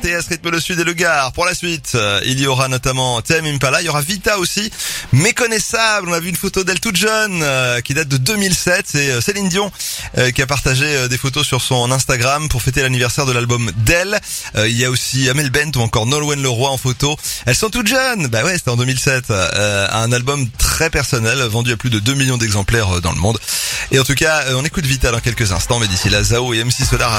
RTS, rythme le Sud et le Gard. Pour la suite, il y aura notamment Tame Impala, il y aura Vita aussi, méconnaissable. On a vu une photo d'elle toute jeune, qui date de 2007. C'est Céline Dion qui a partagé des photos sur son Instagram pour fêter l'anniversaire de l'album d'elle. Il y a aussi Amel Bent ou encore Nolwenn Leroy en photo. Elles sont toutes jeunes. Bah ouais, c'était en 2007. Un album très personnel, vendu à plus de 2 millions d'exemplaires dans le monde. Et en tout cas, on écoute Vita dans quelques instants, mais d'ici là, Zao et MC Solar